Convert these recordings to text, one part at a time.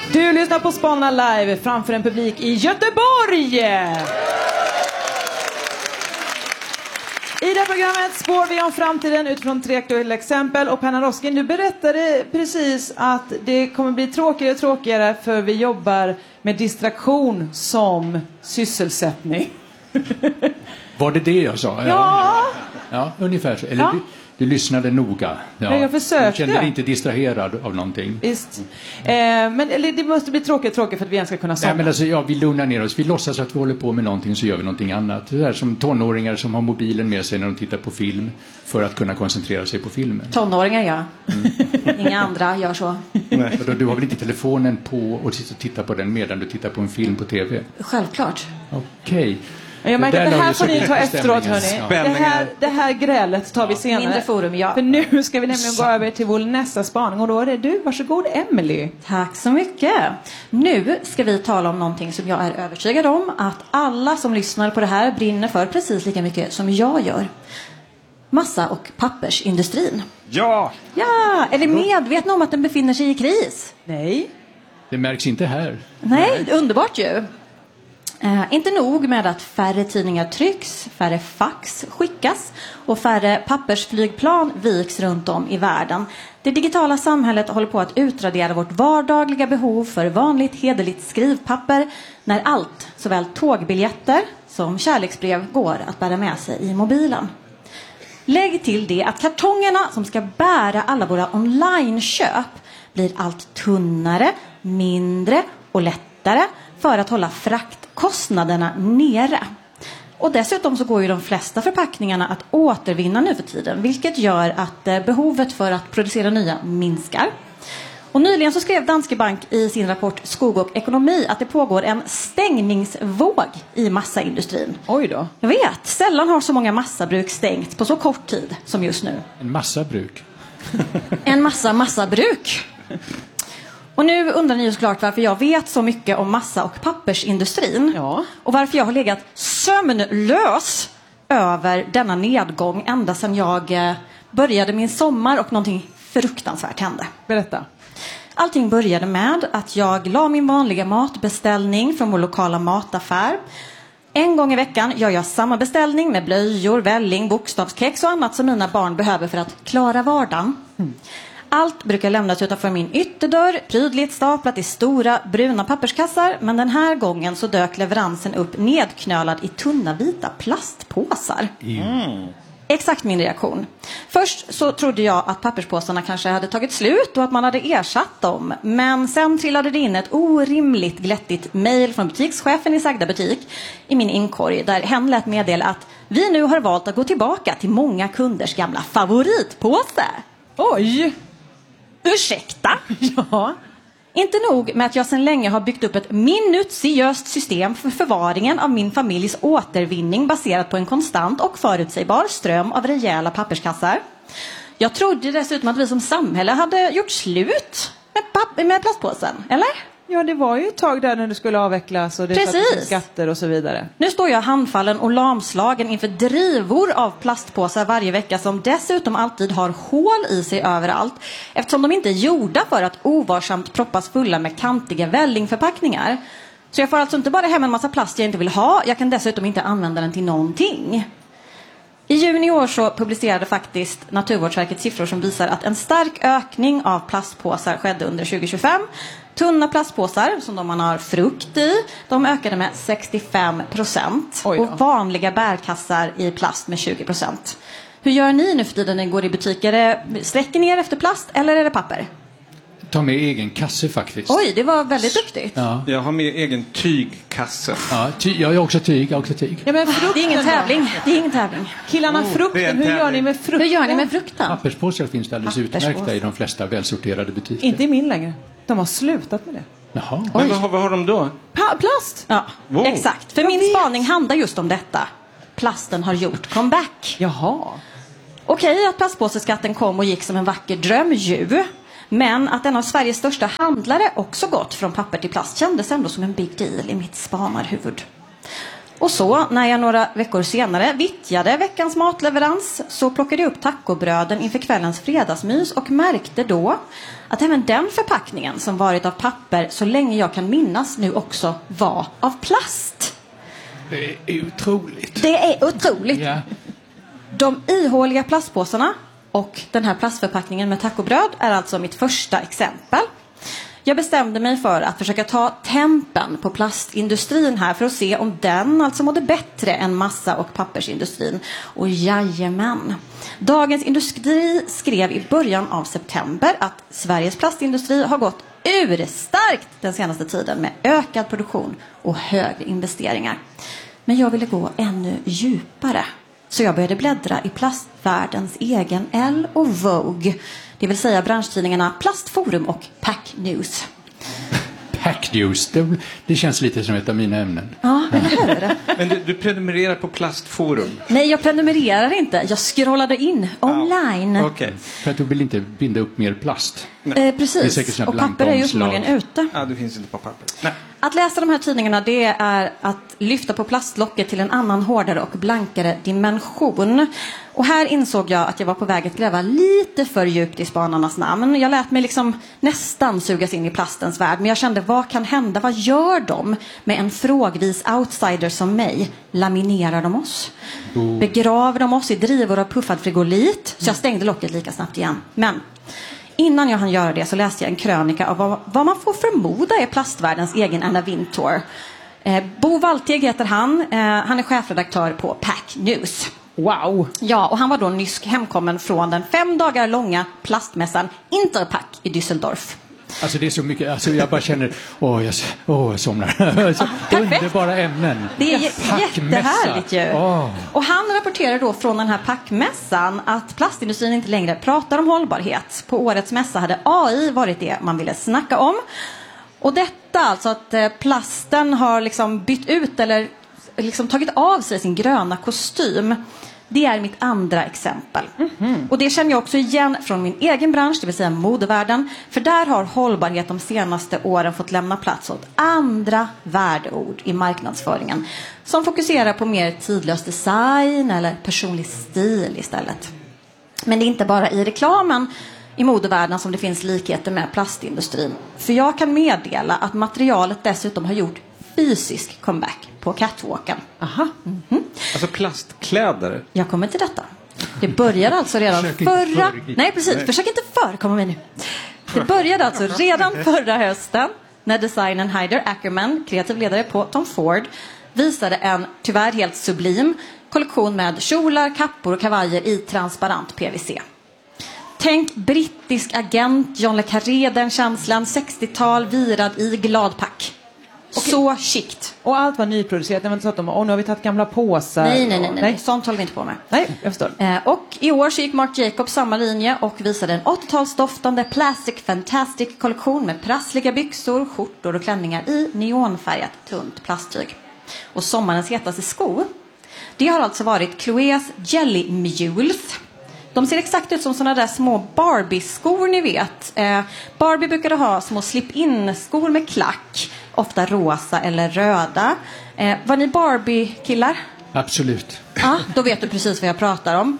Du lyssnar på Spana live framför en publik i Göteborg. I det programmet spår vi om framtiden utifrån 3 aktuella exempel. Och Penna Roskin, du berättade precis att det kommer bli tråkigare och tråkigare för vi jobbar med distraktion som sysselsättning. Var det jag sa? Ja, ungefär så. Eller du lyssnade noga. Ja, jag försökte. Du kände dig inte distraherad av någonting. Visst. Men det måste bli tråkigt för att vi ens ska kunna somna. Nej, men alltså, vi lugnar ner oss. Vi låtsas att vi håller på med någonting, så gör vi någonting annat. Det är som tonåringar som har mobilen med sig när de tittar på film för att kunna koncentrera sig på filmen. Tonåringar, ja. Inga andra gör så. Nej. Du har väl inte telefonen på och tittar på den medan du tittar på en film på tv? Självklart. Okej. Jag märker att det här får ni ta efteråt, hörni. Det här grälet tar vi senare. Mindre forum, ja. För nu ska vi nämligen gå över till vår nästa spaning. Och då är det du. Varsågod, Emily. Tack så mycket. Nu ska vi tala om någonting som jag är övertygad om att alla som lyssnar på det här brinner för precis lika mycket som jag gör. Massa- och pappersindustrin. Ja! Ja, är ni medvetna om att den befinner sig i kris? Nej. Det märks inte här. Nej, underbart ju. Inte nog med att färre tidningar trycks, färre fax skickas och färre pappersflygplan viks runt om i världen. Det digitala samhället håller på att utradera vårt vardagliga behov för vanligt hederligt skrivpapper när allt, såväl tågbiljetter som kärleksbrev, går att bära med sig i mobilen. Lägg till det att kartongerna som ska bära alla våra online-köp blir allt tunnare, mindre och lättare för att hålla fraktkostnaderna nere. Och dessutom så går ju de flesta förpackningarna att återvinna nu för tiden, vilket gör att behovet för att producera nya minskar. Och nyligen så skrev Danske Bank i sin rapport Skog och ekonomi att det pågår en stängningsvåg i massaindustrin. Oj då. Jag vet, sällan har så många massabruk stängt på så kort tid som just nu. En massa bruk. En massabruk. Och nu undrar ni ju såklart varför jag vet så mycket om massa- och pappersindustrin. Ja. Och varför jag har legat sömnlös över denna nedgång ända sedan jag började min sommar och någonting fruktansvärt hände. Berätta. Allting började med att jag la min vanliga matbeställning från vår lokala mataffär. En gång i veckan gör jag samma beställning med blöjor, välling, bokstavskex och annat som mina barn behöver för att klara vardagen. Allt brukar lämnas utanför min ytterdörr, prydligt staplat i stora bruna papperskassar. Men den här gången så dök leveransen upp nedknölad i tunna vita plastpåsar. Exakt min reaktion. Först så trodde jag att papperspåsarna kanske hade tagit slut och att man hade ersatt dem. Men sen trillade det in ett orimligt glättigt mejl från butikschefen i sagda butik i min inkorg där hen lät meddela att vi nu har valt att gå tillbaka till många kunders gamla favoritpåse. Oj! Ursäkta? Ja. Inte nog med att jag sedan länge har byggt upp ett minutiöst system för förvaringen av min familjs återvinning baserat på en konstant och förutsägbar ström av rejäla papperskassar. Jag trodde dessutom att vi som samhälle hade gjort slut med plastpåsen, eller? Ja, det var ju ett tag där när du skulle avvecklas och det sattes skatter och så vidare. Nu står jag handfallen och lamslagen inför drivor av plastpåsar varje vecka som dessutom alltid har hål i sig överallt eftersom de inte är gjorda för att ovarsamt proppas fulla med kantiga vällingförpackningar. Så jag får alltså inte bara hem en massa plast jag inte vill ha, jag kan dessutom inte använda den till någonting. I juni i år så publicerade faktiskt Naturvårdsverket siffror som visar att en stark ökning av plastpåsar skedde under 2025. Tunna plastpåsar, som de man har frukt i, de ökade med 65%. Och vanliga bärkassar i plast med 20%. Hur gör ni nu för tiden när ni går i butiker? Sträcker ni er efter plast eller är det papper? Ta med egen kasse faktiskt. Oj, det var väldigt duktigt. Ja. Jag har med egen tygkasse. Ja, jag har också tyg. Ja, men det är ingen tävling. Det är ingen tävling. Killarna, frukten. Hur gör ni med frukten? Hur gör ni med frukten? Papperspåsar finns det alldeles utmärkta i de flesta välsorterade butiker. Inte i min längre. De har slutat med det. Jaha. Men vad har de då? Plast? Ja, exakt. För min spaning handlar just om detta. Plasten har gjort comeback. Jaha. Okej, att plastpåseskatten kom och gick som en vacker dröm ju. Men att en av Sveriges största handlare också gått från papper till plast kändes ändå som en big deal i mitt spanarhuvud. Och så, när jag några veckor senare vittjade veckans matleverans, så plockade jag upp tacobröden inför kvällens fredagsmys och märkte då att även den förpackningen, som varit av papper så länge jag kan minnas, nu också var av plast. Det är otroligt. Det är otroligt. Ja. De ihåliga plastpåsarna och den här plastförpackningen med tacobröd är alltså mitt första exempel. Jag bestämde mig för att försöka ta tempen på plastindustrin här för att se om den alltså mådde bättre än massa- och pappersindustrin. Och jajamän. Dagens Industri skrev i början av september att Sveriges plastindustri har gått urstarkt den senaste tiden med ökad produktion och högre investeringar. Men jag ville gå ännu djupare. Så jag började bläddra i plastvärldens egen Elle och Vogue. Det vill säga branschtidningarna Plastforum och Pack News. Pack News, det känns lite som ett av mina ämnen. Ja, eller hur? Men du prenumererar på Plastforum? Nej, jag prenumererar inte. Jag scrollade in online. Okej. För att du vill inte binda upp mer plast. Det är Precis, säkert såna och blanka papper är ju omslag. uppenbarligen ute. Ja, det finns inte på papper. Nej. Att läsa de här tidningarna, det är att lyfta på plastlocket till en annan hårdare och blankare dimension. Och här insåg jag att jag var på väg att gräva lite för djupt i spanarnas namn. Jag lät mig liksom nästan sugas in i plastens värld. Men jag kände, vad kan hända? Vad gör de med en frågvis outsider som mig? Laminerar de oss? Begraver de oss i drivor av puffad frigolit? Så jag stängde locket lika snabbt igen. Men innan jag hann göra det så läste jag en krönika av vad man får förmoda är plastvärldens egen Anna Wintour. Bo Valteg heter han. Han är chefredaktör på Pack News. Wow! Ja, och han var då nyss hemkommen från den 5 dagar långa plastmässan Interpack i Düsseldorf. Alltså det är så mycket, alltså jag bara känner, jag somnar. Underbara ämnen. Det är Packmässa. jättehärligt ju. Och han rapporterar då från den här packmässan att plastindustrin inte längre pratar om hållbarhet. På årets mässa hade AI varit det man ville snacka om. Och detta alltså att plasten har liksom bytt ut eller liksom tagit av sig sin gröna kostym. Det är mitt andra exempel. Och det känner jag också igen från min egen bransch, det vill säga modevärlden. För där har hållbarhet de senaste åren fått lämna plats åt andra värdeord i marknadsföringen. Som fokuserar på mer tidlös design eller personlig stil istället. Men det är inte bara i reklamen i modevärlden som det finns likheter med plastindustrin. För jag kan meddela att materialet dessutom har gjort fysisk comeback på catwalken. Aha. Alltså plastkläder. Jag kommer till detta. Det började alltså redan förra... Nej, precis. Försök inte förekomma mig nu. Det började alltså redan förra hösten när designern Heider Ackerman, kreativ ledare på Tom Ford, visade en tyvärr helt sublim kollektion med kjolar, kappor och kavajer i transparent PVC. Tänk brittisk agent, John le Carré, den känslan, 60-tal, virad i gladpack. Så chict. Och allt var nyproducerat. Det var inte så att nu har vi tagit gamla påsar. Nej. Sånt håller vi inte på med. Nej, jag förstår. Och i år så gick Marc Jacobs samma linje och visade en 80-talsdoftande Plastic Fantastic kollektion med prassliga byxor, skjortor och klänningar i neonfärgat tunt plasttyg. Och sommarens hetaste sko, det har alltså varit Chloés Jelly Mules. De ser exakt ut som såna där små Barbie-skor ni vet. Barbie brukade ha små slip-in-skor med klack. Ofta rosa eller röda. Var ni Barbie-killar? Absolut. Ja, då vet du precis vad jag pratar om.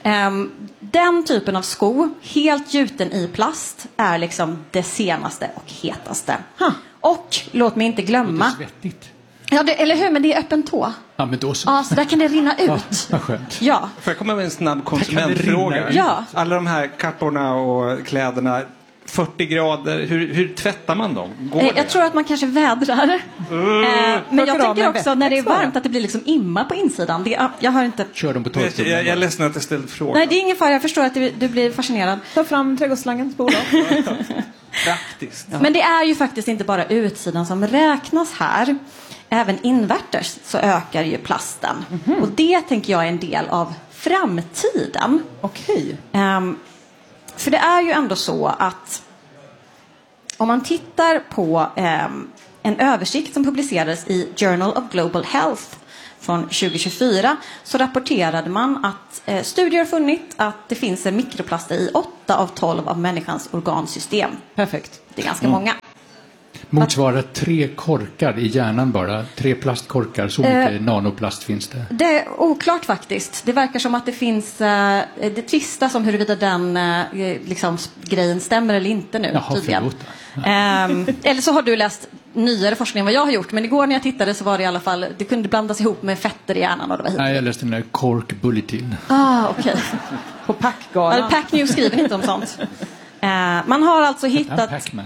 Den typen av sko, helt gjuten i plast, är liksom det senaste och hetaste. Och låt mig inte glömma... Det är svettigt. Ja, eller hur? Men det är öppen tå. Ja, men då så. Ja, så där kan det rinna ut. Ja, vad skönt. Ja. Får jag komma med en snabb konsumentfråga? Ja. Alla de här kapporna och kläderna, 40 grader, hur tvättar man dem? Går det? Jag tror att man kanske vädrar. Men jag tänker också när det är varmt att det blir liksom imma på insidan. Jag har inte... Kör dem på Jag torktumlaren. är ledsen att jag ställde frågan. Nej, det är ingen fara. Jag förstår att du blir fascinerad. Ta fram trädgårdsslangen, spola. Praktiskt. Men det är ju faktiskt inte bara utsidan som räknas här. Även invärtes så ökar ju plasten. Och det tänker jag är en del av framtiden. Okej. För det är ju ändå så att om man tittar på en översikt som publicerades i Journal of Global Health från 2024 så rapporterade man att studier har funnit att det finns mikroplaster i 8 av 12 av människans organsystem. Perfekt. Det är ganska många. Motsvarar 3 korkar i hjärnan bara. 3 plastkorkar, så mycket nanoplast finns det. Det är oklart faktiskt. Det verkar som att det finns det tvistas om huruvida den liksom, grejen stämmer eller inte nu. Jaha, förlåt. Eller så har du läst nyare forskning än vad jag har gjort. Men igår när jag tittade så var det i alla fall, det kunde blandas ihop med fetter i hjärnan. Och det var hit. Nej, jag läste den där Cork Bulletin. Okej. På Packgalan. Pack News skriver inte om sånt. Man har alltså hittat... Pac-Man.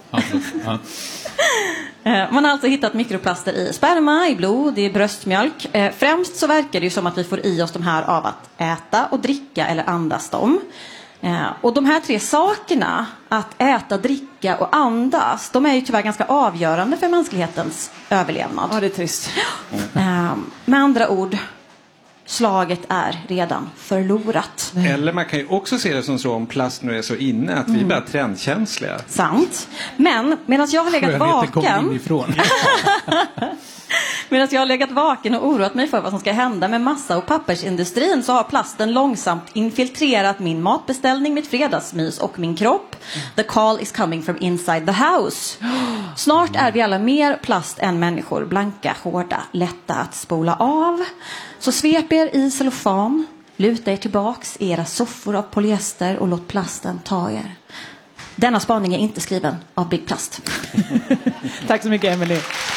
Man har alltså hittat mikroplaster i sperma, i blod, i bröstmjölk. Främst så verkar det ju som att vi får i oss de här av att äta och dricka eller andas dem. Och de här 3 sakerna, att äta, dricka och andas, de är ju tyvärr ganska avgörande för mänsklighetens överlevnad. Ja, det är trist. Med andra ord, slaget är redan förlorat. Eller man kan ju också se det som så, om plast nu är så inne, att vi blir trendkänsliga. Sant. Men medan jag har legat vaken... Medan jag har legat vaken och oroat mig för vad som ska hända med massa- och pappersindustrin, så har plasten långsamt infiltrerat min matbeställning, mitt fredagsmys och min kropp. The call is coming from inside the house. Snart är vi alla mer plast än människor. Blanka, hårda, lätta att spola av. Så svep er i cellofan, luta er tillbaks i era soffor av polyester och låt plasten ta er. Denna spaning är inte skriven av Big Plast. Tack så mycket, Emily.